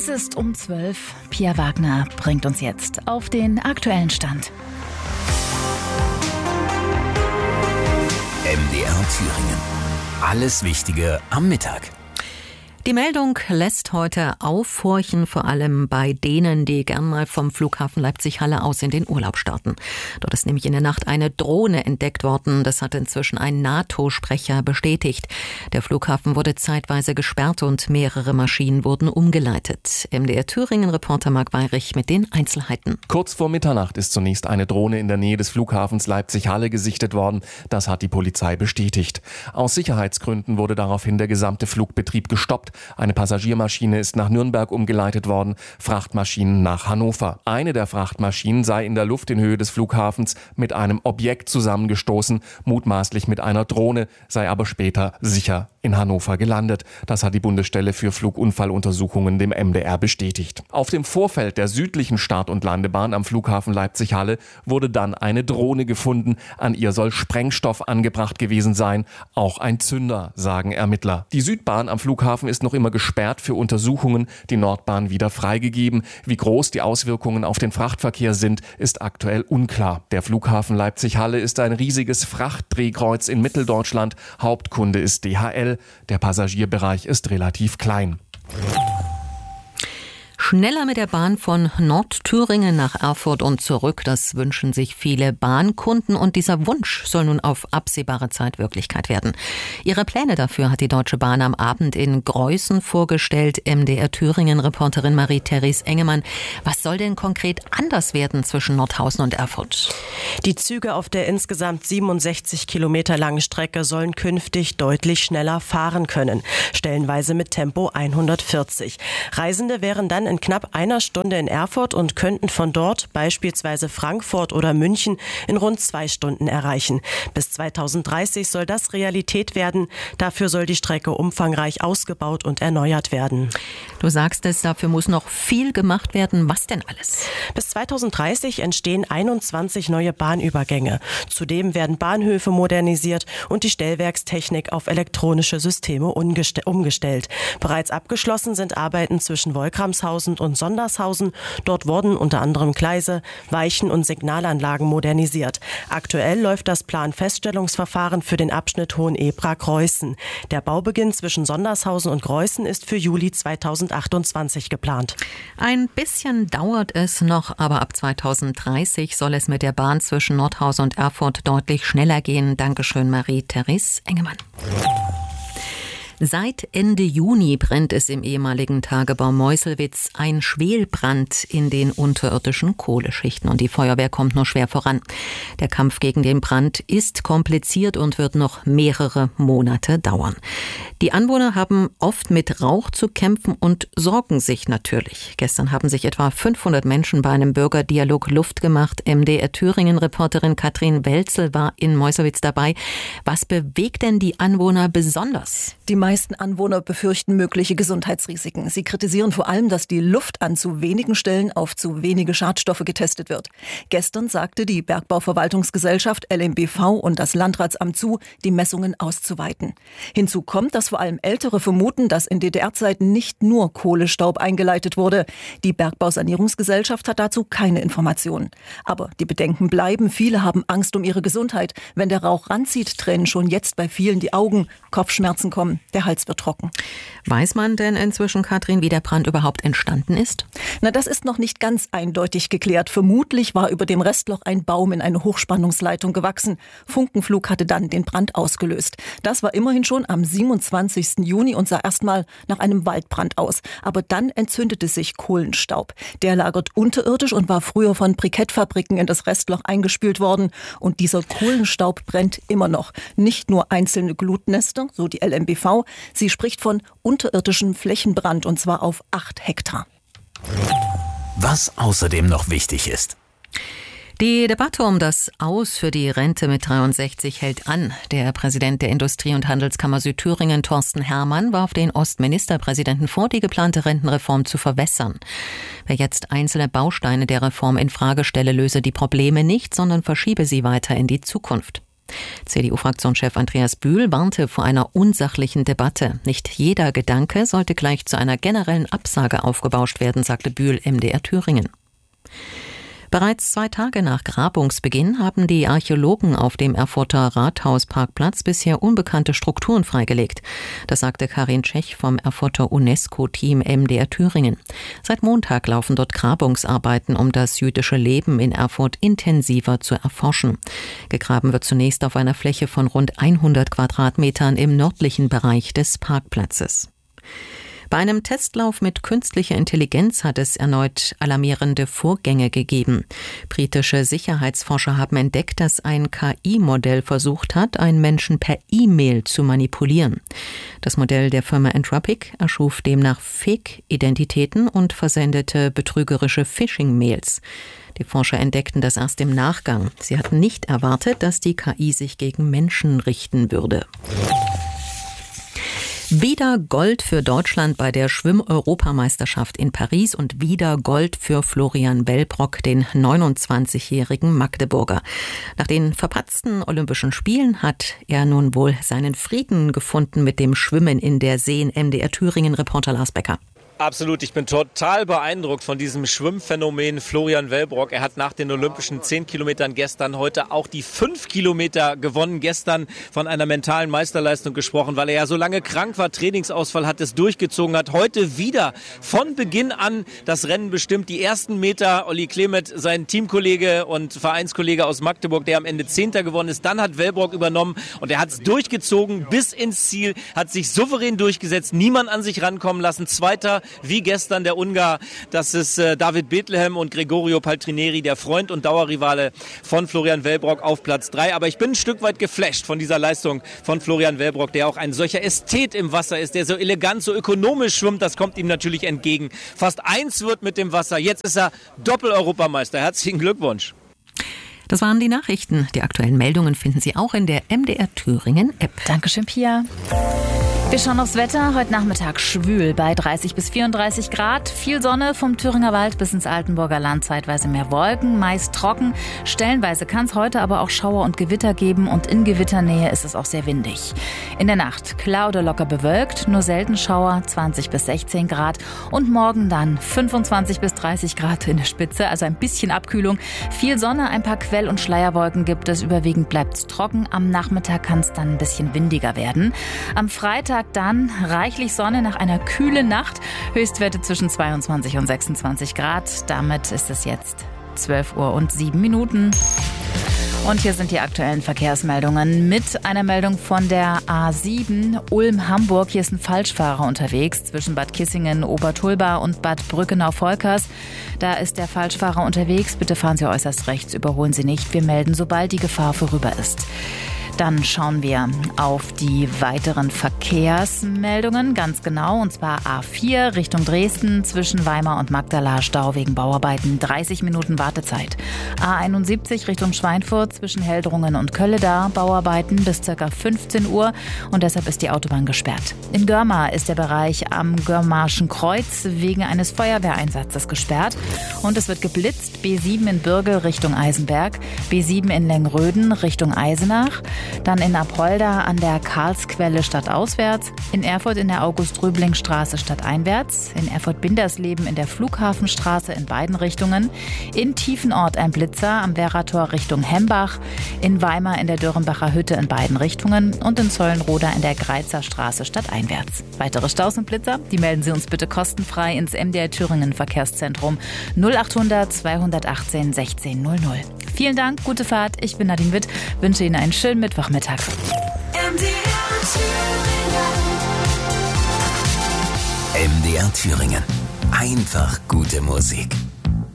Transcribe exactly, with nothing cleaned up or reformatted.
Es ist um zwölf. Pia Wagner bringt uns jetzt auf den aktuellen Stand. M D R Thüringen. Alles Wichtige am Mittag. Die Meldung lässt heute aufhorchen, vor allem bei denen, die gern mal vom Flughafen Leipzig-Halle aus in den Urlaub starten. Dort ist nämlich in der Nacht eine Drohne entdeckt worden. Das hat inzwischen ein NATO-Sprecher bestätigt. Der Flughafen wurde zeitweise gesperrt und mehrere Maschinen wurden umgeleitet. M D R Thüringen-Reporter Marc Weyrich mit den Einzelheiten. Kurz vor Mitternacht ist zunächst eine Drohne in der Nähe des Flughafens Leipzig-Halle gesichtet worden. Das hat die Polizei bestätigt. Aus Sicherheitsgründen wurde daraufhin der gesamte Flugbetrieb gestoppt. Eine Passagiermaschine ist nach Nürnberg umgeleitet worden, Frachtmaschinen nach Hannover. Eine der Frachtmaschinen sei in der Luft in Höhe des Flughafens mit einem Objekt zusammengestoßen, mutmaßlich mit einer Drohne, sei aber später sicher in Hannover gelandet. Das hat die Bundesstelle für Flugunfalluntersuchungen dem M D R bestätigt. Auf dem Vorfeld der südlichen Start- und Landebahn am Flughafen Leipzig-Halle wurde dann eine Drohne gefunden. An ihr soll Sprengstoff angebracht gewesen sein, auch ein Zünder, sagen Ermittler. Die Südbahn am Flughafen ist noch immer gesperrt für Untersuchungen, die Nordbahn wieder freigegeben. Wie groß die Auswirkungen auf den Frachtverkehr sind, ist aktuell unklar. Der Flughafen Leipzig-Halle ist ein riesiges Frachtdrehkreuz in Mitteldeutschland. Hauptkunde ist D H L. Der Passagierbereich ist relativ klein. Schneller mit der Bahn von Nordthüringen nach Erfurt und zurück, das wünschen sich viele Bahnkunden und dieser Wunsch soll nun auf absehbare Zeit Wirklichkeit werden. Ihre Pläne dafür hat die Deutsche Bahn am Abend in Greußen vorgestellt. M D R Thüringen-Reporterin Marie-Therese Engemann. Was soll denn konkret anders werden zwischen Nordhausen und Erfurt? Die Züge auf der insgesamt siebenundsechzig Kilometer langen Strecke sollen künftig deutlich schneller fahren können, stellenweise mit Tempo hundertvierzig. Reisende wären dann in knapp einer Stunde in Erfurt und könnten von dort beispielsweise Frankfurt oder München in rund zwei Stunden erreichen. Bis zweitausenddreißig soll das Realität werden. Dafür soll die Strecke umfangreich ausgebaut und erneuert werden. Du sagst es, dafür muss noch viel gemacht werden. Was denn alles? Bis zweitausenddreißig entstehen einundzwanzig neue Bahnübergänge. Zudem werden Bahnhöfe modernisiert und die Stellwerkstechnik auf elektronische Systeme umgestellt. Bereits abgeschlossen sind Arbeiten zwischen Wolkramshausen und Sondershausen. Dort wurden unter anderem Gleise, Weichen und Signalanlagen modernisiert. Aktuell läuft das Planfeststellungsverfahren für den Abschnitt Hohenebra-Greußen. Der Baubeginn zwischen Sondershausen und Greußen ist für Juli zweitausendachtundzwanzig geplant. Ein bisschen dauert es noch, aber ab zweitausenddreißig soll es mit der Bahn zwischen Nordhausen und Erfurt deutlich schneller gehen. Dankeschön, Marie-Therese Engemann. Seit Ende Juni brennt es im ehemaligen Tagebau Meuselwitz, ein Schwelbrand in den unterirdischen Kohleschichten und die Feuerwehr kommt nur schwer voran. Der Kampf gegen den Brand ist kompliziert und wird noch mehrere Monate dauern. Die Anwohner haben oft mit Rauch zu kämpfen und sorgen sich natürlich. Gestern haben sich etwa fünfhundert Menschen bei einem Bürgerdialog Luft gemacht. M D R Thüringen-Reporterin Katrin Welzel war in Meuselwitz dabei. Was bewegt denn die Anwohner besonders? Die meisten Anwohner befürchten mögliche Gesundheitsrisiken. Sie kritisieren vor allem, dass die Luft an zu wenigen Stellen auf zu wenige Schadstoffe getestet wird. Gestern sagte die Bergbauverwaltungsgesellschaft L M B V und das Landratsamt zu, die Messungen auszuweiten. Hinzu kommt, dass vor allem Ältere vermuten, dass in D D R-Zeiten nicht nur Kohlestaub eingeleitet wurde. Die Bergbausanierungsgesellschaft hat dazu keine Informationen. Aber die Bedenken bleiben. Viele haben Angst um ihre Gesundheit. Wenn der Rauch ranzieht, tränen schon jetzt bei vielen die Augen. Kopfschmerzen kommen. Der Hals wird trocken. Weiß man denn inzwischen, Katrin, wie der Brand überhaupt entstanden ist? Na, das ist noch nicht ganz eindeutig geklärt. Vermutlich war über dem Restloch ein Baum in eine Hochspannungsleitung gewachsen. Funkenflug hatte dann den Brand ausgelöst. Das war immerhin schon am siebenundzwanzigsten Juni und sah erstmal nach einem Waldbrand aus. Aber dann entzündete sich Kohlenstaub. Der lagert unterirdisch und war früher von Brikettfabriken in das Restloch eingespült worden. Und dieser Kohlenstaub brennt immer noch. Nicht nur einzelne Glutnester, so die L M B V. Sie spricht von unterirdischem Flächenbrand und zwar auf acht Hektar. Was außerdem noch wichtig ist. Die Debatte um das Aus für die Rente mit dreiundsechzig hält an. Der Präsident der Industrie- und Handelskammer Südthüringen, Thorsten Herrmann, warf den Ostministerpräsidenten vor, die geplante Rentenreform zu verwässern. Wer jetzt einzelne Bausteine der Reform in Frage stelle, löse die Probleme nicht, sondern verschiebe sie weiter in die Zukunft. C D U-Fraktionschef Andreas Bühl warnte vor einer unsachlichen Debatte. Nicht jeder Gedanke sollte gleich zu einer generellen Absage aufgebauscht werden, sagte Bühl M D R Thüringen. Bereits zwei Tage nach Grabungsbeginn haben die Archäologen auf dem Erfurter Rathausparkplatz bisher unbekannte Strukturen freigelegt. Das sagte Karin Tschech vom Erfurter UNESCO-Team M D R Thüringen. Seit Montag laufen dort Grabungsarbeiten, um das jüdische Leben in Erfurt intensiver zu erforschen. Gegraben wird zunächst auf einer Fläche von rund hundert Quadratmetern im nördlichen Bereich des Parkplatzes. Bei einem Testlauf mit künstlicher Intelligenz hat es erneut alarmierende Vorgänge gegeben. Britische Sicherheitsforscher haben entdeckt, dass ein K I-Modell versucht hat, einen Menschen per E-Mail zu manipulieren. Das Modell der Firma Anthropic erschuf demnach Fake-Identitäten und versendete betrügerische Phishing-Mails. Die Forscher entdeckten das erst im Nachgang. Sie hatten nicht erwartet, dass die K I sich gegen Menschen richten würde. Wieder Gold für Deutschland bei der Schwimm-Europameisterschaft in Paris und wieder Gold für Florian Wellbrock, den neunundzwanzigjährigen Magdeburger. Nach den verpatzten Olympischen Spielen hat er nun wohl seinen Frieden gefunden mit dem Schwimmen in der See. M D R Thüringen-Reporter Lars Becker. Absolut, ich bin total beeindruckt von diesem Schwimmphänomen Florian Wellbrock. Er hat nach den Olympischen zehn Kilometern gestern heute auch die fünf Kilometer gewonnen. Gestern von einer mentalen Meisterleistung gesprochen, weil er ja so lange krank war, Trainingsausfall hat, es durchgezogen hat. Heute wieder von Beginn an das Rennen bestimmt. Die ersten Meter, Olli Klemet, sein Teamkollege und Vereinskollege aus Magdeburg, der am Ende Zehnter gewonnen ist. Dann hat Wellbrock übernommen und er hat es durchgezogen bis ins Ziel, hat sich souverän durchgesetzt, niemand an sich rankommen lassen. Zweiter wie gestern der Ungar, das ist äh, David Bethlehem und Gregorio Paltrineri, der Freund und Dauerrivale von Florian Wellbrock auf Platz drei. Aber ich bin ein Stück weit geflasht von dieser Leistung von Florian Wellbrock, der auch ein solcher Ästhet im Wasser ist, der so elegant, so ökonomisch schwimmt. Das kommt ihm natürlich entgegen. Fast eins wird mit dem Wasser. Jetzt ist er Doppel-Europameister. Herzlichen Glückwunsch. Das waren die Nachrichten. Die aktuellen Meldungen finden Sie auch in der M D R Thüringen App. Dankeschön, Pia. Wir schauen aufs Wetter. Heute Nachmittag schwül bei dreißig bis vierunddreißig Grad. Viel Sonne vom Thüringer Wald bis ins Altenburger Land. Zeitweise mehr Wolken, meist trocken. Stellenweise kann es heute aber auch Schauer und Gewitter geben. Und in Gewitternähe ist es auch sehr windig. In der Nacht klar oder locker bewölkt. Nur selten Schauer, zwanzig bis sechzehn Grad. Und morgen dann fünfundzwanzig bis dreißig Grad in der Spitze. Also ein bisschen Abkühlung. Viel Sonne, ein paar Quell- und Schleierwolken gibt es. Überwiegend bleibt es trocken. Am Nachmittag kann es dann ein bisschen windiger werden. Am Freitag dann reichlich Sonne nach einer kühlen Nacht. Höchstwerte zwischen zweiundzwanzig und sechsundzwanzig Grad. Damit ist es jetzt zwölf Uhr und sieben Minuten. Und hier sind die aktuellen Verkehrsmeldungen mit einer Meldung von der A sieben Ulm-Hamburg. Hier ist ein Falschfahrer unterwegs zwischen Bad Kissingen, Obertulba und Bad Brückenau-Volkers. Da ist der Falschfahrer unterwegs. Bitte fahren Sie äußerst rechts, überholen Sie nicht. Wir melden, sobald die Gefahr vorüber ist. Dann schauen wir auf die weiteren Verkehrsmeldungen, ganz genau, und zwar A vier Richtung Dresden zwischen Weimar und Magdala, Stau wegen Bauarbeiten, dreißig Minuten Wartezeit. A einundsiebzig Richtung Schweinfurt zwischen Heldrungen und Kölledar, Bauarbeiten bis ca. fünfzehn Uhr und deshalb ist die Autobahn gesperrt. In Görmar ist der Bereich am Görmarschen Kreuz wegen eines Feuerwehreinsatzes gesperrt und es wird geblitzt. B sieben in Bürgel Richtung Eisenberg, B sieben in Lengröden Richtung Eisenach, dann in Apolda an der Karlsquelle stadtauswärts, in Erfurt in der August-Rübling-Straße stadteinwärts, in Erfurt-Bindersleben in der Flughafenstraße in beiden Richtungen, in Tiefenort ein Blitzer am Werrator Richtung Hembach, in Weimar in der Dürrenbacher Hütte in beiden Richtungen und in Zollenroda in der Greizer Straße stadteinwärts. Weitere Staus und Blitzer, die melden Sie uns bitte kostenfrei ins M D R Thüringen Verkehrszentrum null achthundert zweihundertachtzehn sechzehn null null. Vielen Dank, gute Fahrt. Ich bin Nadine Witt, wünsche Ihnen einen schönen Mittwochmittag. M D R Thüringen. Einfach gute Musik.